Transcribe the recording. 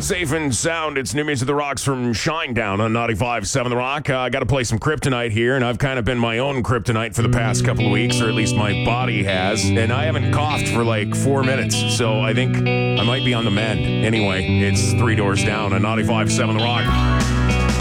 Safe and sound. It's New Music of the Rocks from Shinedown on 95.7 The Rock. I got to play some Kryptonite here, and I've kind of been my own Kryptonite for the past couple of weeks, or at least my body has, and I haven't coughed for like 4 minutes, so I think I might be on the mend. Anyway, it's Three Doors Down on 95.7 The Rock.